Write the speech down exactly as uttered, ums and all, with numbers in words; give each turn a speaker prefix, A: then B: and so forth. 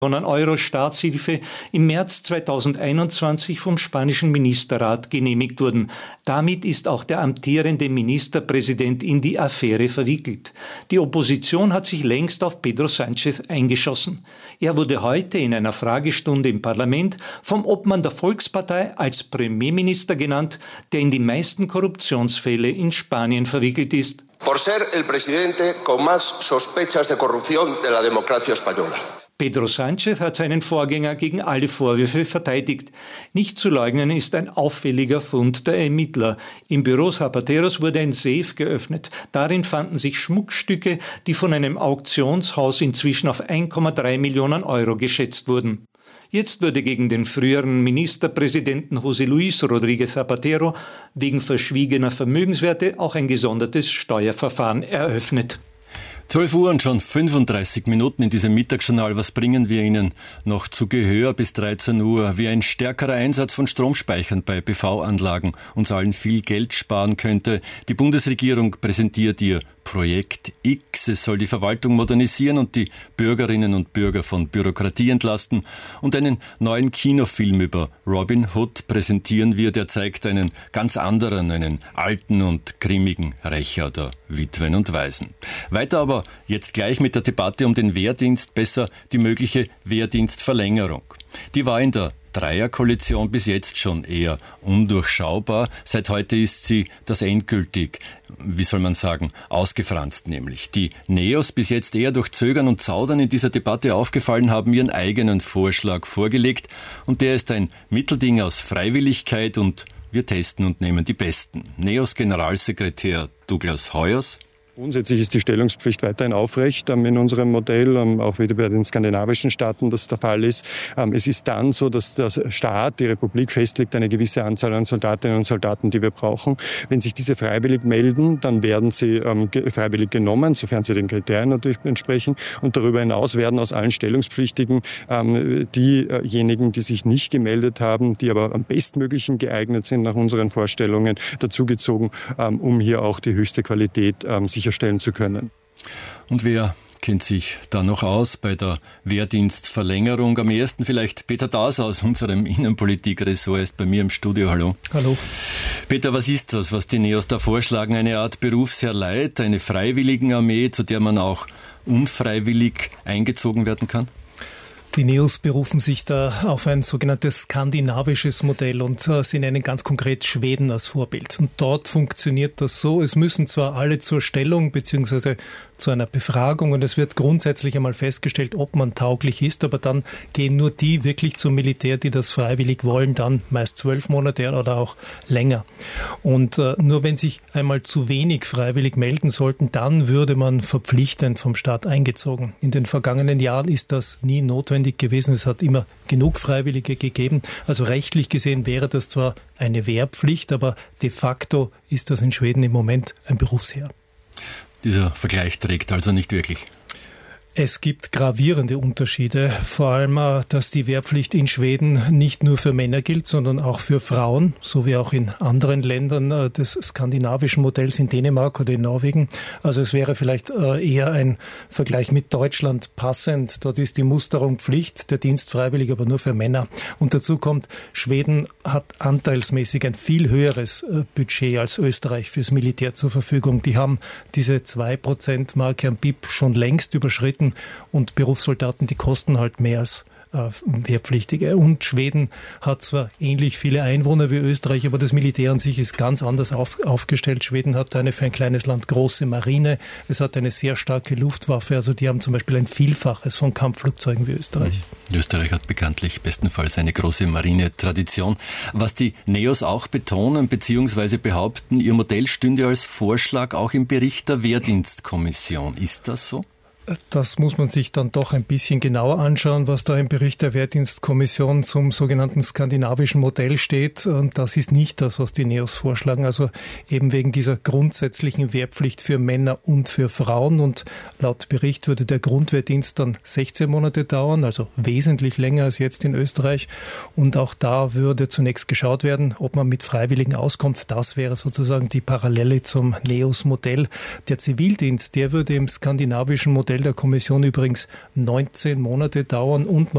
A: Euro Staatshilfe im März zweitausendeinundzwanzig vom spanischen Ministerrat genehmigt wurden. Damit ist auch der amtierende Ministerpräsident in die Affäre verwickelt. Die Opposition hat sich längst auf Pedro Sánchez eingeschossen. Er wurde heute in einer Fragestunde im Parlament vom Obmann der Volkspartei als Premierminister genannt, der in die meisten Korruptionsfälle in Spanien verwickelt ist.
B: Por ser el presidente con más sospechas de corrupción de la democracia española.
A: Pedro Sánchez hat seinen Vorgänger gegen alle Vorwürfe verteidigt. Nicht zu leugnen ist ein auffälliger Fund der Ermittler. Im Büro Zapateros wurde ein Safe geöffnet. Darin fanden sich Schmuckstücke, die von einem Auktionshaus inzwischen auf eins Komma drei Millionen Euro geschätzt wurden. Jetzt wurde gegen den früheren Ministerpräsidenten José Luis Rodríguez Zapatero wegen verschwiegener Vermögenswerte auch ein gesondertes Steuerverfahren eröffnet.
C: zwölf Uhr und schon fünfunddreißig Minuten in diesem Mittagsjournal. Was bringen wir Ihnen noch zu Gehör bis dreizehn Uhr? Wie ein stärkerer Einsatz von Stromspeichern bei P V-Anlagen uns allen viel Geld sparen könnte. Die Bundesregierung präsentiert ihr Projekt X. Es soll die Verwaltung modernisieren und die Bürgerinnen und Bürger von Bürokratie entlasten. Und einen neuen Kinofilm über Robin Hood präsentieren wir. Der zeigt einen ganz anderen, einen alten und grimmigen Rächer der Witwen und Waisen. Weiter aber jetzt gleich mit der Debatte um den Wehrdienst, besser die mögliche Wehrdienstverlängerung. Die war in der Dreierkoalition bis jetzt schon eher undurchschaubar. Seit heute ist sie das endgültig, wie soll man sagen, ausgefranst nämlich. Die Neos, bis jetzt eher durch Zögern und Zaudern in dieser Debatte aufgefallen, haben ihren eigenen Vorschlag vorgelegt und der ist ein Mittelding aus Freiwilligkeit und wir testen und nehmen die Besten. Neos Generalsekretär Douglas Heuers.
D: Grundsätzlich ist die Stellungspflicht weiterhin aufrecht in unserem Modell, auch wieder bei den skandinavischen Staaten das der Fall ist. Es ist dann so, dass der Staat, die Republik festlegt eine gewisse Anzahl an Soldatinnen und Soldaten, die wir brauchen. Wenn sich diese freiwillig melden, dann werden sie freiwillig genommen, sofern sie den Kriterien natürlich entsprechen. Und darüber hinaus werden aus allen Stellungspflichtigen diejenigen, die sich nicht gemeldet haben, die aber am bestmöglichen geeignet sind nach unseren Vorstellungen, dazugezogen, um hier auch die höchste Qualität sicherzustellen zu können.
C: Und wer kennt sich da noch aus bei der Wehrdienstverlängerung? Am ersten vielleicht Peter Daas aus unserem Innenpolitikressort ist bei mir im Studio. Hallo.
E: Hallo.
C: Peter, was ist das, was die Neos da vorschlagen? Eine Art Berufsherrleid, eine Freiwilligenarmee, zu der man auch unfreiwillig eingezogen werden kann?
E: Die Neos berufen sich da auf ein sogenanntes skandinavisches Modell und äh, sie nennen ganz konkret Schweden als Vorbild. Und dort funktioniert das so, es müssen zwar alle zur Stellung bzw. zu einer Befragung und es wird grundsätzlich einmal festgestellt, ob man tauglich ist, aber dann gehen nur die wirklich zum Militär, die das freiwillig wollen, dann meist zwölf Monate oder auch länger. Und äh, nur wenn sich einmal zu wenig freiwillig melden sollten, dann würde man verpflichtend vom Staat eingezogen. In den vergangenen Jahren ist das nie notwendig gewesen. Es hat immer genug Freiwillige gegeben. Also rechtlich gesehen wäre das zwar eine Wehrpflicht, aber de facto ist das in Schweden im Moment ein Berufsheer.
C: Dieser Vergleich trägt also nicht wirklich.
E: Es gibt gravierende Unterschiede, vor allem, dass die Wehrpflicht in Schweden nicht nur für Männer gilt, sondern auch für Frauen, so wie auch in anderen Ländern des skandinavischen Modells, in Dänemark oder in Norwegen. Also es wäre vielleicht eher ein Vergleich mit Deutschland passend. Dort ist die Musterung Pflicht, der Dienst freiwillig, aber nur für Männer. Und dazu kommt, Schweden hat anteilsmäßig ein viel höheres Budget als Österreich fürs Militär zur Verfügung. Die haben diese zwei Prozent Marke am B I P schon längst überschritten. Und Berufssoldaten, die kosten halt mehr als äh, Wehrpflichtige. Und Schweden hat zwar ähnlich viele Einwohner wie Österreich, aber das Militär an sich ist ganz anders auf, aufgestellt. Schweden hat eine für ein kleines Land große Marine. Es hat eine sehr starke Luftwaffe. Also die haben zum Beispiel ein Vielfaches von Kampfflugzeugen wie Österreich.
C: Mhm. Österreich hat bekanntlich bestenfalls eine große Marinetradition. Was die Neos auch betonen bzw. behaupten, ihr Modell stünde als Vorschlag auch im Bericht der Wehrdienstkommission. Ist das so?
E: Das muss man sich dann doch ein bisschen genauer anschauen, was da im Bericht der Wehrdienstkommission zum sogenannten skandinavischen Modell steht. Und das ist nicht das, was die Neos vorschlagen. Also eben wegen dieser grundsätzlichen Wehrpflicht für Männer und für Frauen. Und laut Bericht würde der Grundwehrdienst dann sechzehn Monate dauern, also wesentlich länger als jetzt in Österreich. Und auch da würde zunächst geschaut werden, ob man mit Freiwilligen auskommt. Das wäre sozusagen die Parallele zum Neos-Modell. Der Zivildienst, der würde im skandinavischen Modell der Kommission übrigens neunzehn Monate dauern und